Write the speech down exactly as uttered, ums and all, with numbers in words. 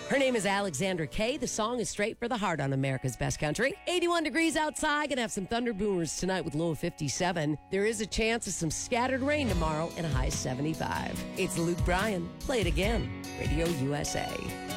Her name is Alexandra Kay. The song is Straight for the Heart on America's Best Country. eighty-one degrees outside. Gonna have some thunder boomers tonight with low of fifty-seven. There is a chance of some scattered rain tomorrow and a high seventy-five. It's Luke Bryan. Play it again. Radio U S A.